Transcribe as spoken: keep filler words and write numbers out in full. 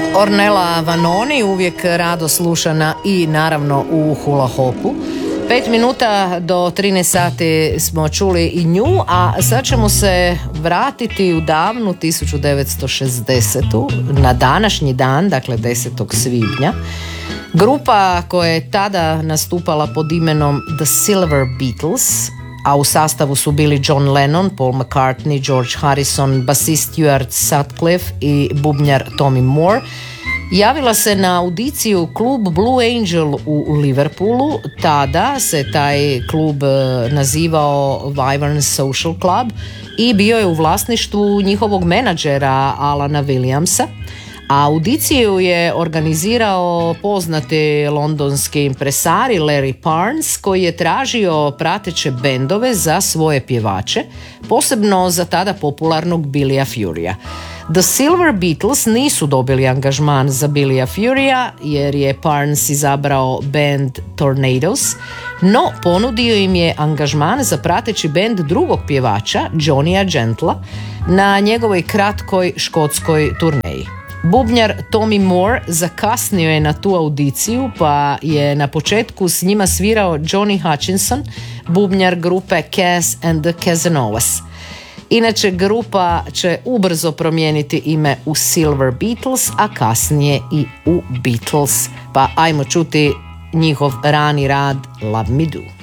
Ornella Vanoni, uvijek rado slušana i naravno u hula hopu. Pet minuta do trinaest sati smo čuli i nju, a sad ćemo se vratiti u davnu tisuću devetsto šezdesetu na današnji dan, dakle desetog svibnja. Grupa koja je tada nastupala pod imenom The Silver Beatles, a u sastavu su bili John Lennon, Paul McCartney, George Harrison, basist Stuart Sutcliffe i bubnjar Tommy Moore, javila se na audiciju klub Blue Angel u Liverpoolu. Tada se taj klub nazivao Wyvern Social Club i bio je u vlasništvu njihovog menadžera Alana Williamsa. A audiciju je organizirao poznati londonski impresari Larry Parnes, koji je tražio prateće bendove za svoje pjevače, posebno za tada popularnog Billya Furya. The Silver Beatles nisu dobili angažman za Billya Furya jer je Parnes izabrao band Tornadoes, no ponudio im je angažman za prateći bend drugog pjevača, Johnnya Gentla, na njegovoj kratkoj škotskoj turneji. Bubnjar Tommy Moore zakasnio je na tu audiciju, pa je na početku s njima svirao Johnny Hutchinson, bubnjar grupe Cass and the Casanovas. Inače, grupa će ubrzo promijeniti ime u Silver Beatles, a kasnije i u Beatles. Pa ajmo čuti njihov rani rad Love Me Do.